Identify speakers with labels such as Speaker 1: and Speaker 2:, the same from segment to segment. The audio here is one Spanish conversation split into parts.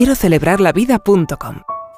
Speaker 1: Quiero celebrarlavida.com.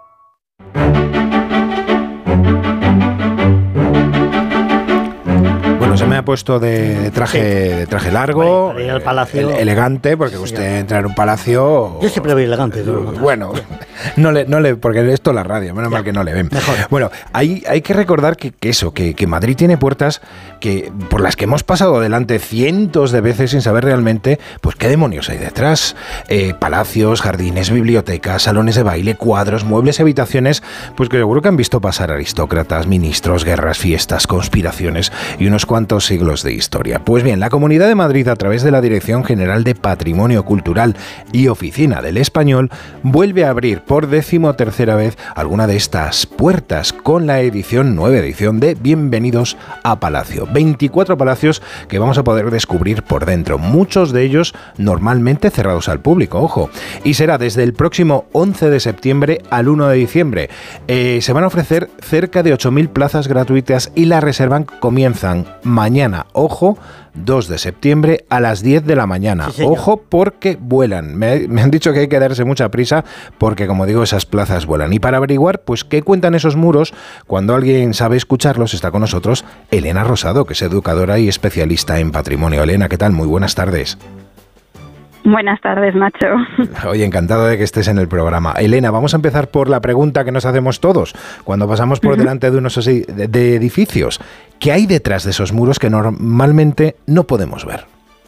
Speaker 2: Bueno, se me ha puesto de traje largo,
Speaker 3: para ir al palacio,
Speaker 2: elegante, porque usted entra en un palacio.
Speaker 3: Yo siempre voy elegante.
Speaker 2: Bueno, no le, porque esto es la radio, menos mal que no le ven.
Speaker 3: Mejor.
Speaker 2: Bueno, hay que recordar que Madrid tiene puertas por las que hemos pasado delante cientos de veces sin saber realmente pues qué demonios hay detrás. Palacios, jardines, bibliotecas, salones de baile, cuadros, muebles y habitaciones, pues que seguro que han visto pasar aristócratas, ministros, guerras, fiestas, conspiraciones y unos cuantos siglos de historia. Pues bien, la Comunidad de Madrid, a través de la Dirección General de Patrimonio Cultural y Oficina del Español, vuelve a abrir por 13ª vez alguna de estas puertas con la nueva edición de Bienvenidos a Palacio. 24 palacios que vamos a poder descubrir por dentro, muchos de ellos normalmente cerrados al público, ojo, y será desde el próximo 11 de septiembre al 1 de diciembre. Se van a ofrecer cerca de 8.000 plazas gratuitas y las reservas comienzan mañana, ojo, 2 de septiembre a las 10 de la mañana. Sí, ojo, porque vuelan. Me han dicho que hay que darse mucha prisa porque, como digo, esas plazas vuelan. Y para averiguar, pues, qué cuentan esos muros, cuando alguien sabe escucharlos, está con nosotros Elena Rosado, que es educadora y especialista en patrimonio. Elena, ¿qué tal? Muy buenas tardes.
Speaker 4: Buenas tardes, Nacho.
Speaker 2: Oye, encantado de que estés en el programa. Elena, vamos a empezar por la pregunta que nos hacemos todos cuando pasamos por delante de unos de edificios. ¿Qué hay detrás de esos muros que normalmente no podemos ver?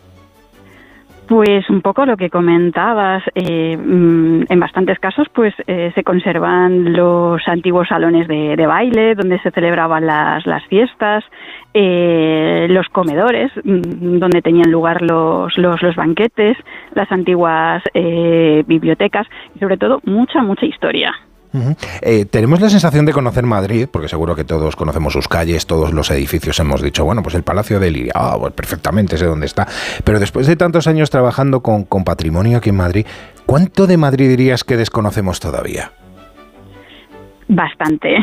Speaker 4: Pues un poco lo que comentabas, en bastantes casos pues se conservan los antiguos salones de baile donde se celebraban las fiestas, los comedores donde tenían lugar los banquetes, las antiguas bibliotecas y sobre todo mucha historia.
Speaker 2: Tenemos la sensación de conocer Madrid, porque seguro que todos conocemos sus calles, todos los edificios, hemos dicho, bueno, pues el Palacio de Liria, pues perfectamente sé dónde está, pero después de tantos años trabajando con patrimonio aquí en Madrid, ¿cuánto de Madrid dirías que desconocemos todavía?
Speaker 4: Bastante.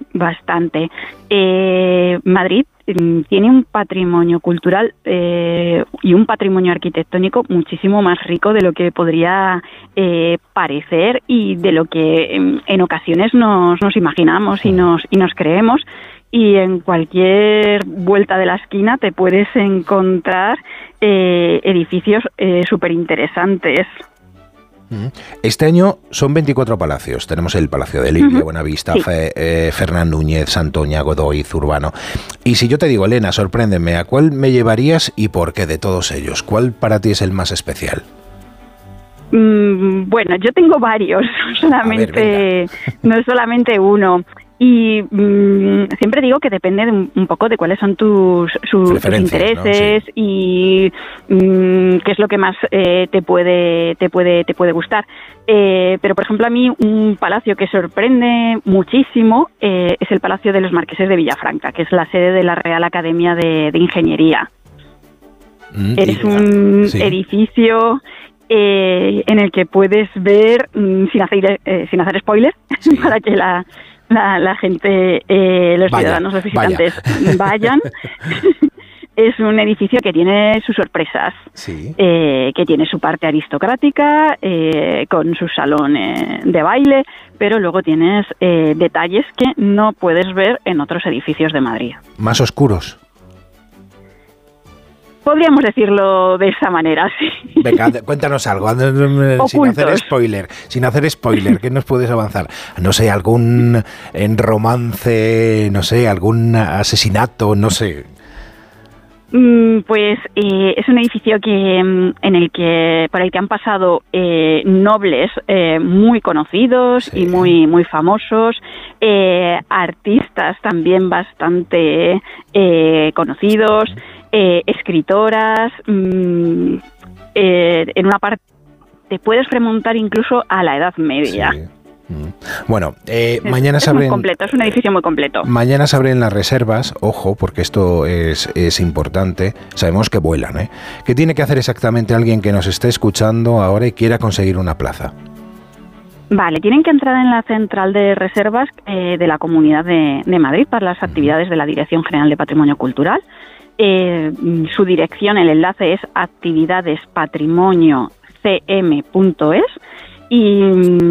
Speaker 4: Madrid tiene un patrimonio cultural y un patrimonio arquitectónico muchísimo más rico de lo que podría parecer y de lo que en ocasiones nos imaginamos y nos creemos. Y en cualquier vuelta de la esquina te puedes encontrar edificios súper interesantes.
Speaker 2: Este año son 24 palacios. Tenemos el Palacio de Liria, Buenavista, sí. Fernán Núñez, Santoña, Godoy, Zurbano. Y si yo te digo, Elena, sorpréndeme, ¿a cuál me llevarías y por qué de todos ellos? ¿Cuál para ti es el más especial?
Speaker 4: Bueno, yo tengo varios, no es solamente uno. Y siempre digo que depende de un poco de cuáles son tus intereses, ¿no? Sí. Y qué es lo que más te puede gustar. Pero, por ejemplo, a mí un palacio que sorprende muchísimo es el Palacio de los Marqueses de Villafranca, que es la sede de la Real Academia de Ingeniería. Es un edificio en el que puedes ver, sin hacer spoiler, sí. Para que la gente, los ciudadanos, los visitantes vayan. Es un edificio que tiene sus sorpresas, sí. Que tiene su parte aristocrática, con su salón de baile, pero luego tienes detalles que no puedes ver en otros edificios de Madrid.
Speaker 2: ¿Más oscuros?
Speaker 4: Podríamos decirlo de esa manera, sí.
Speaker 2: Venga, cuéntanos algo, sin hacer spoiler, ¿qué nos puedes avanzar? No sé, algún romance, no sé, algún asesinato, no sé.
Speaker 4: Pues es un edificio por el que han pasado nobles muy conocidos, sí. Y muy famosos, artistas también bastante conocidos, escritoras. En una parte te puedes remontar incluso a la Edad Media. Sí.
Speaker 2: Bueno, mañana se abren...
Speaker 4: Es un edificio muy completo.
Speaker 2: Mañana se abren las reservas, ojo, porque esto es importante. Sabemos que vuelan, ¿eh? ¿Qué tiene que hacer exactamente alguien que nos esté escuchando ahora y quiera conseguir una plaza?
Speaker 4: Vale, tienen que entrar en la central de reservas de la Comunidad de Madrid para las actividades de la Dirección General de Patrimonio Cultural. Su dirección, el enlace es actividadespatrimoniocm.es y